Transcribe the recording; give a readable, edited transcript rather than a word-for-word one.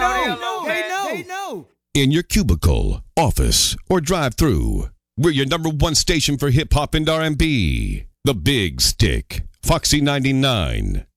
no. In your cubicle, office, or drive-thru, we're your number one station for hip-hop and R&B. The Big Stick, Foxy 99.